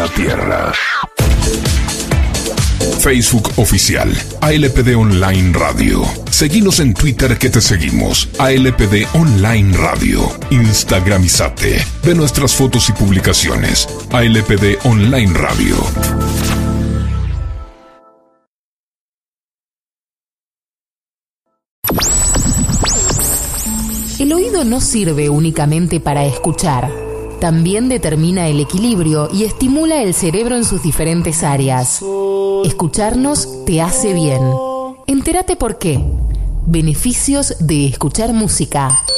la Tierra. Facebook oficial, ALPD Online Radio. Seguinos en Twitter que te seguimos, ALPD Online Radio. Instagramizate. Ve nuestras fotos y publicaciones, ALPD Online Radio. El oído no sirve únicamente para escuchar. También determina el equilibrio y estimula el cerebro en sus diferentes áreas. Escucharnos te hace bien. Entérate por qué. Beneficios de escuchar música.